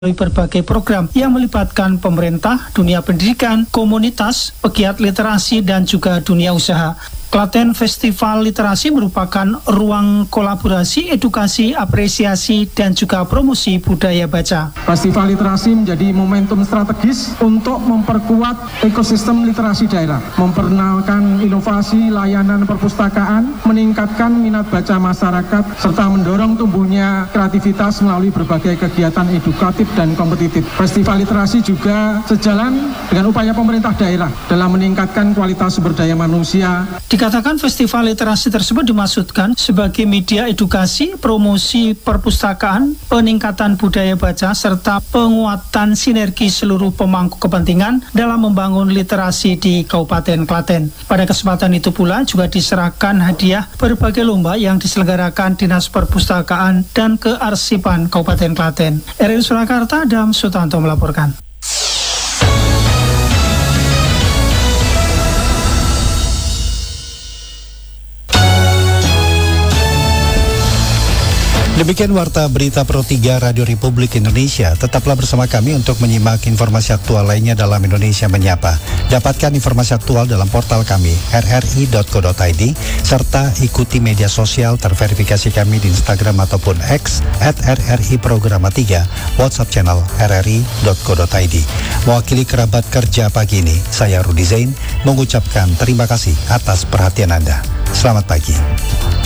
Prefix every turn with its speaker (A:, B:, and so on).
A: melalui berbagai program yang melibatkan pemerintah, dunia pendidikan, komunitas, pegiat literasi, dan juga dunia usaha. Klaten Festival Literasi merupakan ruang kolaborasi, edukasi, apresiasi, dan juga promosi budaya baca.
B: Festival Literasi menjadi momentum strategis untuk memperkuat ekosistem literasi daerah, memperkenalkan inovasi layanan perpustakaan, meningkatkan minat baca masyarakat, serta mendorong tumbuhnya kreativitas melalui berbagai kegiatan edukatif dan kompetitif. Festival Literasi juga sejalan dengan upaya pemerintah daerah dalam meningkatkan kualitas sumber daya manusia.
A: Dikatakan festival literasi tersebut dimaksudkan sebagai media edukasi, promosi perpustakaan, peningkatan budaya baca, serta penguatan sinergi seluruh pemangku kepentingan dalam membangun literasi di Kabupaten Klaten. Pada kesempatan itu pula juga diserahkan hadiah berbagai lomba yang diselenggarakan Dinas Perpustakaan dan Kearsipan Kabupaten Klaten. RRI Surakarta, Adam Sutanto melaporkan.
C: Demikian Warta Berita Pro 3 Radio Republik Indonesia. Tetaplah bersama kami untuk menyimak informasi aktual lainnya dalam Indonesia Menyapa. Dapatkan informasi aktual dalam portal kami rri.co.id serta ikuti media sosial terverifikasi kami di Instagram ataupun X @RRI-Programa 3, WhatsApp channel rri.co.id. Mewakili kerabat kerja pagi ini, saya Rudi Zain mengucapkan terima kasih atas perhatian Anda. Selamat pagi.